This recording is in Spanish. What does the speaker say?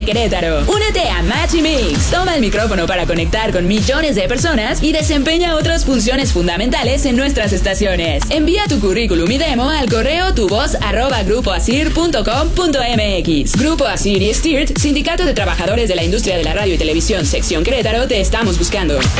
Querétaro. Únete a Match y Mix. Toma el micrófono para conectar con millones de personas y desempeña otras funciones fundamentales en nuestras estaciones. Envía tu currículum y demo al correo tuvoz@grupoasir.com.mx. Grupo Asir y Stirt, Sindicato de Trabajadores de la Industria de la Radio y Televisión, Sección Querétaro, te estamos buscando.